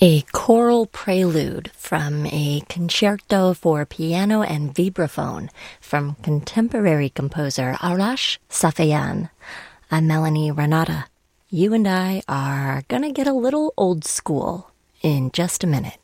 A choral prelude from a concerto for piano and vibraphone from contemporary composer Arash Safeyan. I'm Melanie Renata. You and I are gonna get a little old school in just a minute.